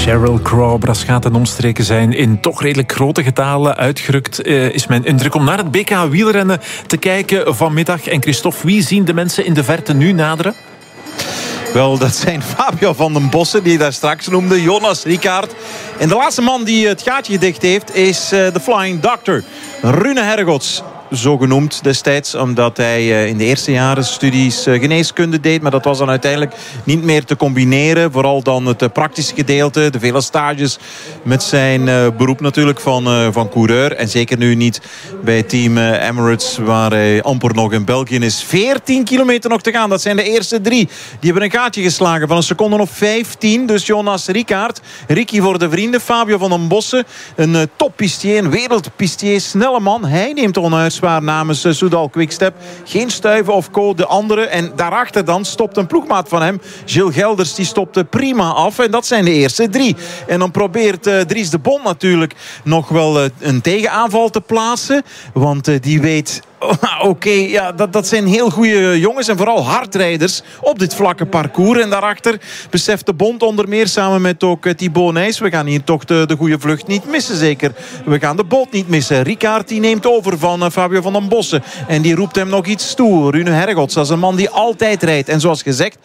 Sheryl Crow, Braschaat en omstreken zijn in toch redelijk grote getalen uitgerukt. Is mijn indruk om naar het BK wielrennen te kijken vanmiddag. En Christophe, wie zien de mensen in de verte nu naderen? Wel, dat zijn Fabio van den Bossen, die je daar straks noemde. Jonas Rickaert. En de laatste man die het gaatje gedicht heeft is de Flying Doctor. Rune Hergots. Zo genoemd destijds, omdat hij in de eerste jaren studies geneeskunde deed. Maar dat was dan uiteindelijk niet meer te combineren. Vooral dan het praktische gedeelte, de vele stages met zijn beroep natuurlijk van coureur. En zeker nu niet bij team Emirates, waar hij amper nog in België is. 14 kilometer nog te gaan, dat zijn de eerste 3. Die hebben een gaatje geslagen van een seconde of 15. Dus Jonas Rickaert, Ricky voor de vrienden, Fabio van den Bossen. Een toppistier, een wereldpistier, snelle man. Hij neemt onuit zwaar namens Soudal Quickstep. Geen Stuyven of Co, de andere. En daarachter dan stopt een ploegmaat van hem. Gilles Gelders, die stopte prima af. En dat zijn de eerste 3. En dan probeert Dries de Bond natuurlijk nog wel een tegenaanval te plaatsen. Want die weet... Oké, ja, dat zijn heel goede jongens en vooral hardrijders op dit vlakke parcours. En daarachter beseft de Bond onder meer samen met ook Thibaut Nys. We gaan hier toch de goede vlucht niet missen, zeker. We gaan de boot niet missen. Rickaert die neemt over van Fabio van den Bossen. En die roept hem nog iets toe. Rune Hergots, dat is een man die altijd rijdt. En zoals gezegd,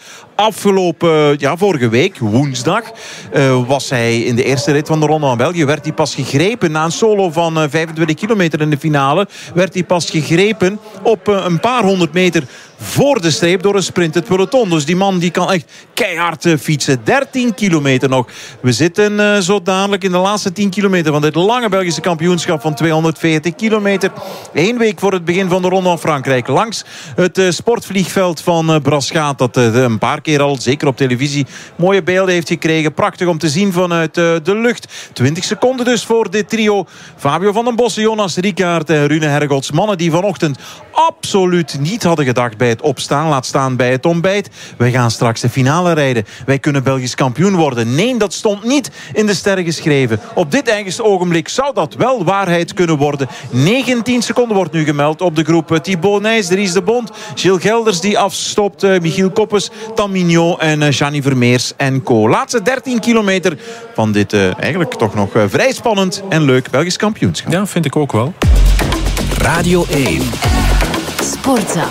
vorige week, woensdag, was hij in de eerste rit van de Ronde van België. Werd hij pas gegrepen na een solo van 25 kilometer in de finale. Werd hij pas gegrepen op een paar honderd meter voor de streep door een sprintend peloton. Dus die man die kan echt keihard fietsen. 13 kilometer nog. We zitten zo dadelijk in de laatste 10 kilometer van dit lange Belgische kampioenschap van 240 kilometer. 1 week voor het begin van de Ronde van Frankrijk. Langs het sportvliegveld van Braschaat. Dat een paar keer al, zeker op televisie, mooie beelden heeft gekregen. Prachtig om te zien vanuit de lucht. 20 seconden dus voor dit trio. Fabio van den Bossen, Jonas Rickaert en Rune Hergots. Mannen die vanochtend absoluut niet hadden gedacht bij het opstaan. Laat staan bij het ontbijt. Wij gaan straks de finale rijden. Wij kunnen Belgisch kampioen worden. Nee, dat stond niet in de sterren geschreven. Op dit eigenste ogenblik zou dat wel waarheid kunnen worden. 19 seconden wordt nu gemeld op de groep. Thibaut Nys, Dries de Bond, Gilles Gelders die afstopt, Michiel Koppes, Tam Mignot en Gianni Vermeers en co. Laatste 13 kilometer van dit eigenlijk toch nog vrij spannend en leuk Belgisch kampioenschap. Ja, vind ik ook wel. Radio 1. Sportza.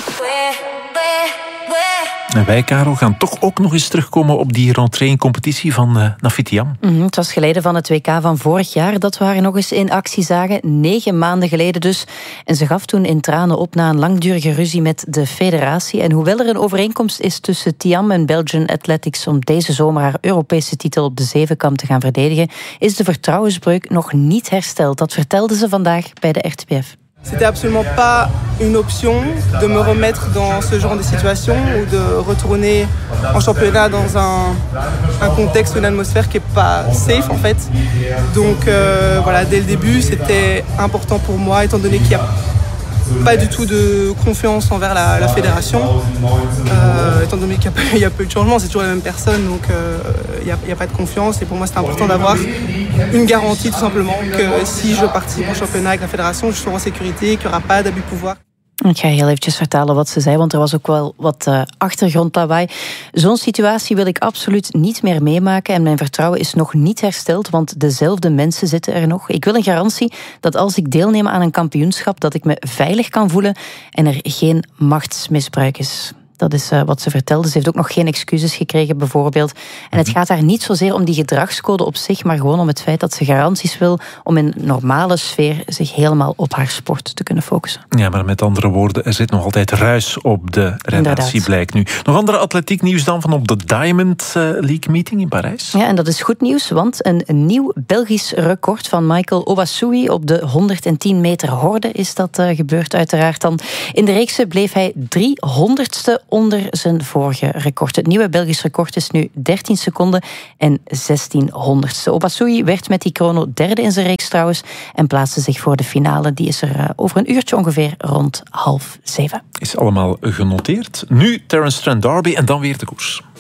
En wij, Karel, gaan toch ook nog eens terugkomen op die rentree in competitie van Nafiti Am. Het was geleden van het WK van vorig jaar dat we haar nog eens in actie zagen. 9 maanden geleden dus. En ze gaf toen in tranen op na een langdurige ruzie met de federatie. En hoewel er een overeenkomst is tussen Thiam en Belgian Athletics om deze zomer haar Europese titel op de zevenkamp te gaan verdedigen, is de vertrouwensbreuk nog niet hersteld. Dat vertelde ze vandaag bij de RTBF. C'était absolument pas une option de me remettre dans ce genre de situation ou de retourner en championnat dans un contexte, une atmosphère qui est pas safe en fait. Donc voilà, dès le début, c'était important pour moi étant donné qu'il y a pas du tout de confiance envers la fédération. Étant donné qu'il y a peu de changements, c'est toujours les mêmes personnes, donc il y a pas de confiance. Et pour moi, c'est important d'avoir une garantie tout simplement que si je participe au championnat avec la fédération, je serai en sécurité, qu'il n'y aura pas d'abus de pouvoir. Ik ga heel eventjes vertalen wat ze zei, want er was ook wel wat achtergrondlawaai. Zo'n situatie wil ik absoluut niet meer meemaken en mijn vertrouwen is nog niet hersteld, want dezelfde mensen zitten er nog. Ik wil een garantie dat als ik deelneem aan een kampioenschap, dat ik me veilig kan voelen en er geen machtsmisbruik is. Dat is wat ze vertelde. Ze heeft ook nog geen excuses gekregen, bijvoorbeeld. En het gaat haar niet zozeer om die gedragscode op zich, maar gewoon om het feit dat ze garanties wil om in een normale sfeer zich helemaal op haar sport te kunnen focussen. Ja, maar met andere woorden, er zit nog altijd ruis op de relatie, blijkt nu. Nog andere atletiek nieuws dan van op de Diamond League meeting in Parijs? Ja, en dat is goed nieuws, want een nieuw Belgisch record van Michael Owasui op de 110 meter horde is dat gebeurd uiteraard dan. In de reekse bleef hij 300ste onder zijn vorige record. Het nieuwe Belgisch record is nu 13 seconden en 1600ste. Owasui werd met die chrono derde in zijn reeks trouwens en plaatste zich voor de finale. Die is er over een uurtje ongeveer rond 6:30. Is allemaal genoteerd. Nu Terence Trent D'Arby en dan weer de koers.